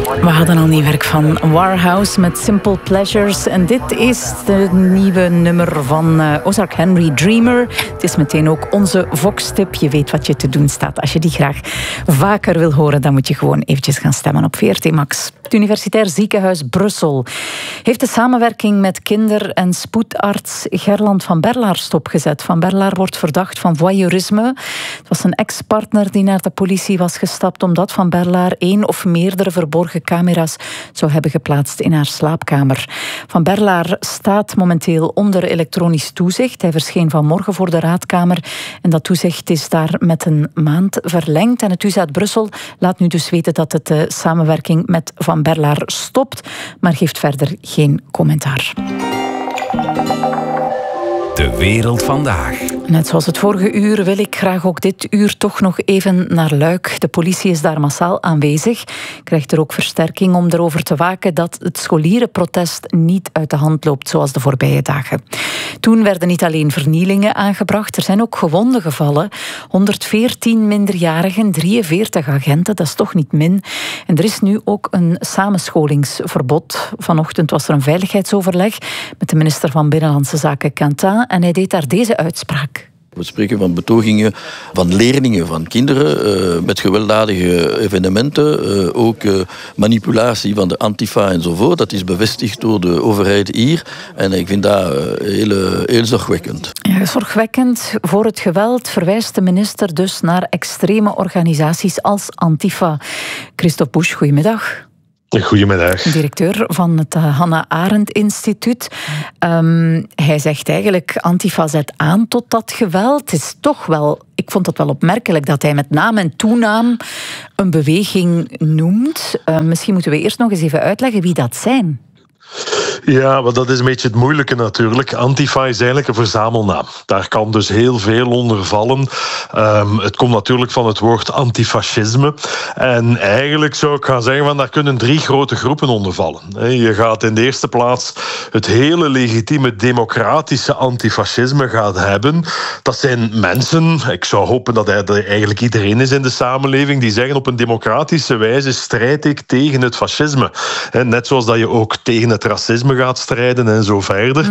We hadden al nieuw werk van Warhouse met Simple Pleasures. En dit is het nieuwe nummer van Ozark Henry, Dreamer. Het is meteen ook onze Vox-tip. Je weet wat je te doen staat. Als je die graag vaker wil horen, dan moet je gewoon eventjes gaan stemmen op VRT Max. Het Universitair Ziekenhuis Brussel heeft de samenwerking met kinder- en spoedarts Gerland van Berlaar stopgezet. Van Berlaar wordt verdacht van voyeurisme. Het was een ex-partner die naar de politie was gestapt omdat Van Berlaar 1 of meerdere verborgen camera's zou hebben geplaatst in haar slaapkamer. Van Berlaar staat momenteel onder elektronisch toezicht. Hij verscheen vanmorgen voor de Raadkamer en dat toezicht is daar met een maand verlengd. En het UZ Brussel laat nu dus weten dat het de samenwerking met Van Berlaar stopt, maar geeft verder geen commentaar. De wereld vandaag. Net zoals het vorige uur wil ik graag ook dit uur toch nog even naar Luik. De politie is daar massaal aanwezig. Krijgt er ook versterking om erover te waken dat het scholierenprotest niet uit de hand loopt zoals de voorbije dagen. Toen werden niet alleen vernielingen aangebracht, er zijn ook gewonden gevallen. 114 minderjarigen, 43 agenten, dat is toch niet min. En er is nu ook een samenscholingsverbod. Vanochtend was er een veiligheidsoverleg met de minister van Binnenlandse Zaken Quentin en hij deed daar deze uitspraak. We spreken van betogingen van leerlingen, van kinderen, met gewelddadige evenementen, ook manipulatie van de Antifa enzovoort. Dat is bevestigd door de overheid hier en ik vind dat heel zorgwekkend. Ja, zorgwekkend. Voor het geweld verwijst de minister dus naar extreme organisaties als Antifa. Christophe Busch, goedemiddag. Goedemiddag. Directeur van het Hannah Arendt Instituut. Hij zegt eigenlijk, Antifa zet aan tot dat geweld. Het is toch wel, ik vond het wel opmerkelijk dat hij met naam en toenaam een beweging noemt. Misschien moeten we eerst nog eens even uitleggen wie dat zijn. Ja, maar dat is een beetje het moeilijke natuurlijk. Antifa is eigenlijk een verzamelnaam. Daar kan dus heel veel onder vallen. Het komt natuurlijk van het woord antifascisme. En eigenlijk zou ik gaan zeggen, van daar kunnen 3 grote groepen onder vallen. Je gaat in de eerste plaats het hele legitieme democratische antifascisme gaat hebben. Dat zijn mensen, ik zou hopen dat er eigenlijk iedereen is in de samenleving, die zeggen op een democratische wijze strijd ik tegen het fascisme. Net zoals dat je ook tegen het racisme gaat strijden en zo verder.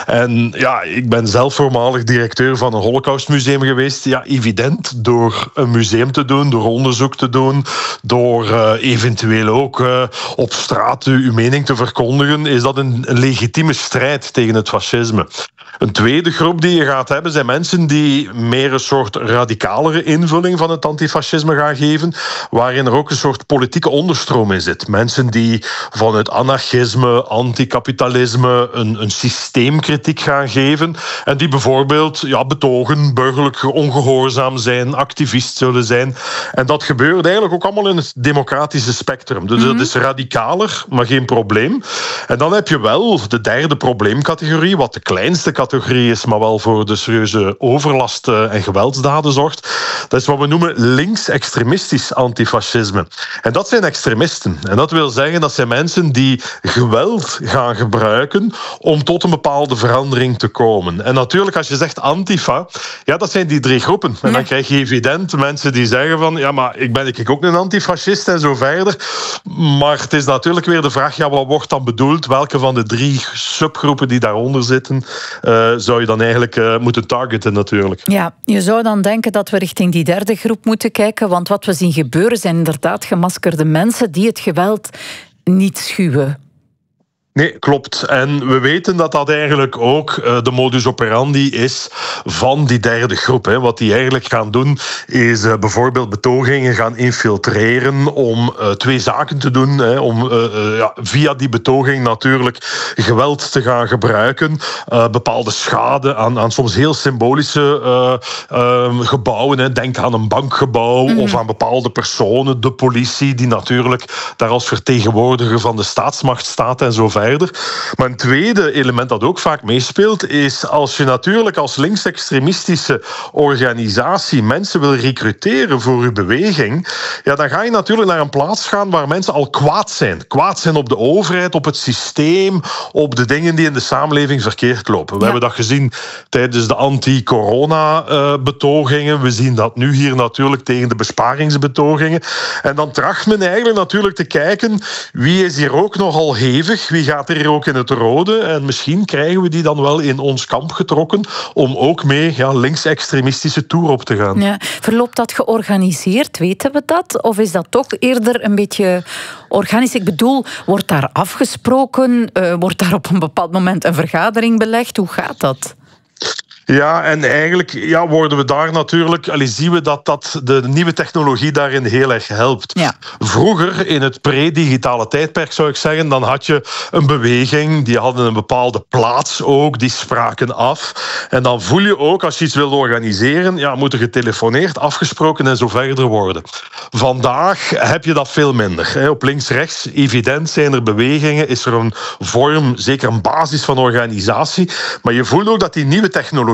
En ja, ik ben zelf voormalig directeur van een Holocaustmuseum geweest. Ja, evident, door een museum te doen, door onderzoek te doen, door eventueel ook op straat uw mening te verkondigen, is dat een legitieme strijd tegen het fascisme. Een tweede groep die je gaat hebben zijn mensen die meer een soort radicalere invulling van het antifascisme gaan geven, waarin er ook een soort politieke onderstroom in zit. Mensen die vanuit anarchisme, anticapitalisme een systeemkritiek gaan geven en die bijvoorbeeld betogen, burgerlijk ongehoorzaam zijn, activist zullen zijn. En dat gebeurt eigenlijk ook allemaal in het democratische spectrum. Dus dat is radicaler, maar geen probleem. En dan heb je wel de derde probleemcategorie, wat de kleinste categorie is, maar wel voor de serieuze overlast en geweldsdaden zorgt. Dat is wat we noemen links-extremistisch antifascisme. En dat zijn extremisten. En dat wil zeggen, dat zijn mensen die geweld gaan gebruiken om tot een bepaalde verandering te komen. En natuurlijk, als je zegt Antifa, ja, dat zijn die 3 groepen. En dan krijg je evident mensen die zeggen van, ja, maar ik ben ook een antifascist en zo verder. Maar het is natuurlijk weer de vraag, ja, wat wordt dan bedoeld? Welke van de 3 subgroepen die daaronder zitten, zou je dan eigenlijk moeten targeten natuurlijk. Ja, je zou dan denken dat we richting die derde groep moeten kijken, want wat we zien gebeuren zijn inderdaad gemaskerde mensen die het geweld niet schuwen. Nee, klopt. En we weten dat dat eigenlijk ook de modus operandi is van die derde groep. Wat die eigenlijk gaan doen, is bijvoorbeeld betogingen gaan infiltreren om 2 zaken te doen. Om via die betoging natuurlijk geweld te gaan gebruiken. Bepaalde schade aan soms heel symbolische gebouwen. Denk aan een bankgebouw of aan bepaalde personen. De politie, die natuurlijk daar als vertegenwoordiger van de staatsmacht staat en zo verder. verder. Maar een tweede element dat ook vaak meespeelt is als je natuurlijk als linksextremistische organisatie mensen wil recruteren voor je beweging, ja, dan ga je natuurlijk naar een plaats gaan waar mensen al kwaad zijn. Kwaad zijn op de overheid, op het systeem, op de dingen die in de samenleving verkeerd lopen. We hebben dat gezien tijdens de anti-corona-betogingen. We zien dat nu hier natuurlijk tegen de besparingsbetogingen. En dan tracht men eigenlijk natuurlijk te kijken wie is hier ook nogal hevig, wie gaat er hier ook in het rode. En misschien krijgen we die dan wel in ons kamp getrokken om ook mee linksextremistische toer op te gaan. Ja. Verloopt dat georganiseerd? Weten we dat? Of is dat toch eerder een beetje organisch? Ik bedoel, wordt daar afgesproken? Wordt daar op een bepaald moment een vergadering belegd? Hoe gaat dat? Ja, en eigenlijk worden we daar natuurlijk, zien we dat de nieuwe technologie daarin heel erg helpt. Ja. Vroeger, in het pre-digitale tijdperk zou ik zeggen, dan had je een beweging, die hadden een bepaalde plaats ook, die spraken af. En dan voel je ook, als je iets wilt organiseren, moet er getelefoneerd, afgesproken en zo verder worden. Vandaag heb je dat veel minder. Op links-rechts, evident zijn er bewegingen, is er een vorm, zeker een basis van organisatie, maar je voelt ook dat die nieuwe technologie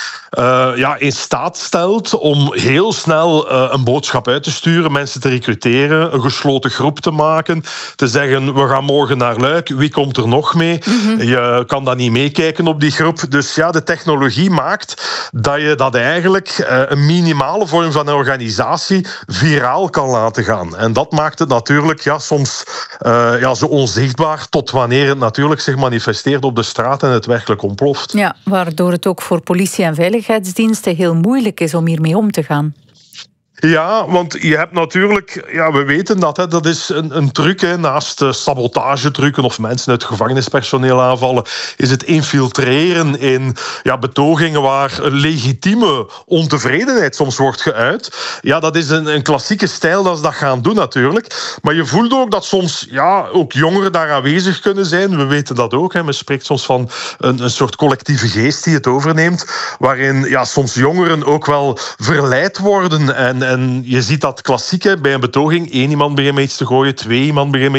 in staat stelt om heel snel een boodschap uit te sturen, mensen te recruteren, een gesloten groep te maken, te zeggen, we gaan morgen naar Luik, wie komt er nog mee? Mm-hmm. Je kan dan niet meekijken op die groep. Dus de technologie maakt dat je dat eigenlijk een minimale vorm van organisatie viraal kan laten gaan. En dat maakt het natuurlijk soms zo onzichtbaar tot wanneer het natuurlijk zich manifesteert op de straat en het werkelijk ontploft. Ja, waardoor het ook voor politie en veiligheidsdiensten heel moeilijk is om hiermee om te gaan. Ja, want je hebt natuurlijk, we weten dat is een truc, naast sabotagetrucken of mensen uit gevangenispersoneel aanvallen, is het infiltreren in betogingen waar een legitieme ontevredenheid soms wordt geuit. Ja, dat is een klassieke stijl dat ze dat gaan doen natuurlijk. Maar je voelt ook dat soms ook jongeren daar aanwezig kunnen zijn. We weten dat ook. Men spreekt soms van een soort collectieve geest die het overneemt, waarin soms jongeren ook wel verleid worden en je ziet dat klassiek bij een betoging. 1 iemand begint met iets te gooien, 2 iemand begint met